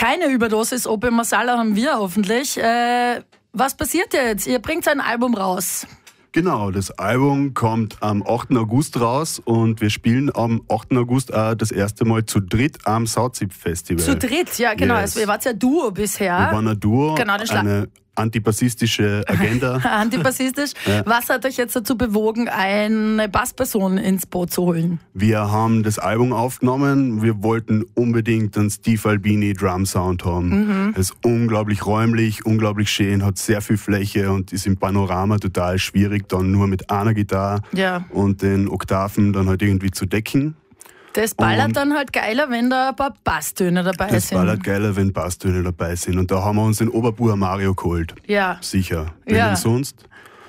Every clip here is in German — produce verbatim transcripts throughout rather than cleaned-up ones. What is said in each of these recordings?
Keine Überdosis Opium Masala haben wir hoffentlich. Äh, was passiert jetzt? Ihr bringt ein Album raus. Genau, das Album kommt am achten August raus und wir spielen am achten August auch das erste Mal zu dritt am Sauzipp-Festival. Zu dritt, ja genau. Yes. Also ihr wart ja Duo bisher. Wir waren ein Duo, genau, den Schla- eine antipassistische Agenda. Antipassistisch. Ja. Was hat euch jetzt dazu bewogen, eine Bassperson ins Boot zu holen? Wir haben das Album aufgenommen. Wir wollten unbedingt einen Steve Albini Drum Sound haben. Mhm. Es ist unglaublich räumlich, unglaublich schön, hat sehr viel Fläche und ist im Panorama total schwierig, dann nur mit einer Gitarre ja. und den Oktaven dann halt irgendwie zu decken. Das ballert und dann halt geiler, wenn da ein paar Basstöne dabei das sind. Das ballert geiler, wenn Basstöne dabei sind. Und da haben wir uns den Oberbuer Mario geholt. Ja. Sicher. Wen ja. denn sonst?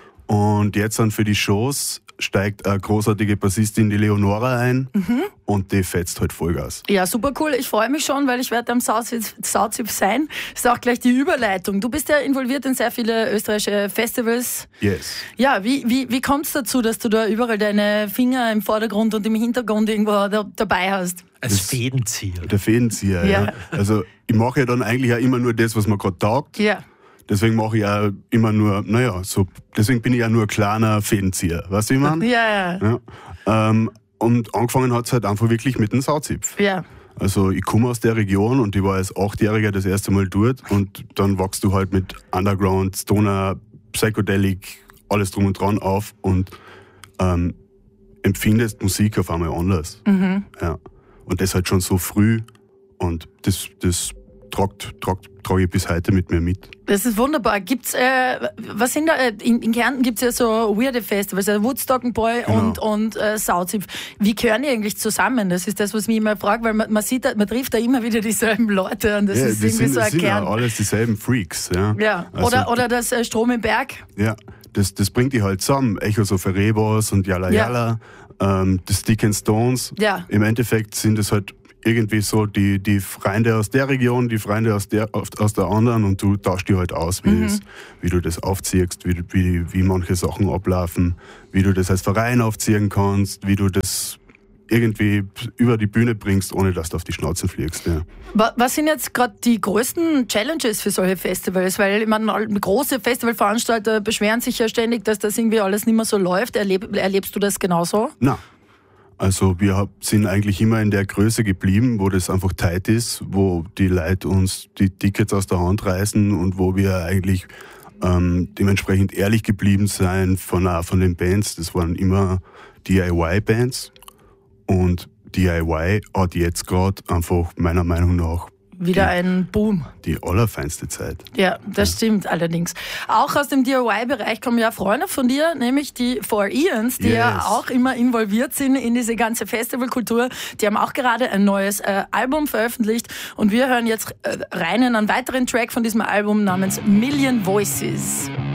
Und jetzt dann für die Shows steigt eine großartige Bassistin, die Leonora, ein mhm. und die fetzt halt Vollgas. Ja, super cool. Ich freue mich schon, weil ich werde am Sauzipp sein. Das ist auch gleich die Überleitung. Du bist ja involviert in sehr viele österreichische Festivals. Yes. Ja, wie, wie, wie kommt es dazu, dass du da überall deine Finger im Vordergrund und im Hintergrund irgendwo da, dabei hast? Als Fädenzieher. Der Fädenzieher, ja. ja. Also ich mache ja dann eigentlich auch immer nur das, was mir gerade taugt. Ja. Deswegen mache ich auch immer nur, naja, so, deswegen bin ich ja nur ein kleiner Fädenzieher. Weißt du, wie ich meine? Ja, ja. ja. Ähm, und angefangen hat es halt einfach wirklich mit dem Sauzipf. Ja. Also ich komme aus der Region und ich war als Achtjähriger das erste Mal dort und dann wachst du halt mit Underground, Stoner, Psychedelic, alles drum und dran auf und ähm, empfindest Musik auf einmal anders. Mhm. Ja. Und das halt schon so früh und das, das tragt, tragt, trage ich bis heute mit mir mit. Das ist wunderbar. Gibt's, äh, was sind da, in, in Kärnten gibt es ja so weirde Festivals, also Woodstock Boy genau. und, und äh, Sauzipp. Wie gehören die eigentlich zusammen? Das ist das, was mich immer fragt, weil man, man sieht, man trifft da immer wieder dieselben Leute und das ja, ist irgendwie sind, so ein sind Kern. Ja alles dieselben Freaks. Ja, ja. Also, oder, oder das äh, Strom im Berg. Ja, das, das bringt die halt zusammen. Echos of Erebos und Yalla Yalla, ja. ähm, The Stick and Stones. Ja. Im Endeffekt sind es halt irgendwie so die, die Freunde aus der Region, die Freunde aus der, aus der anderen und du tauschst die halt aus, wie, mhm. das, wie du das aufziehst, wie, wie, wie manche Sachen ablaufen, wie du das als Verein aufziehen kannst, wie du das irgendwie über die Bühne bringst, ohne dass du auf die Schnauze fliegst. Ja. Was sind jetzt gerade die größten Challenges für solche Festivals? Weil ich meine, große Festivalveranstalter beschweren sich ja ständig, dass das irgendwie alles nicht mehr so läuft. Erleb, erlebst du das genauso? Nein. Also wir sind eigentlich immer in der Größe geblieben, wo das einfach tight ist, wo die Leute uns die Tickets aus der Hand reißen und wo wir eigentlich ähm, dementsprechend ehrlich geblieben sind von, uh, von den Bands. Das waren immer D I Y-Bands und D I Y hat jetzt gerade einfach meiner Meinung nach wieder die, ein Boom. Die allerfeinste Zeit. Ja, das ja. stimmt allerdings. Auch aus dem D I Y-Bereich kommen ja Freunde von dir, nämlich die Four Ians, die yes. ja auch immer involviert sind in diese ganze Festivalkultur. Die haben auch gerade ein neues äh, Album veröffentlicht und wir hören jetzt äh, rein in einen weiteren Track von diesem Album namens Million Voices.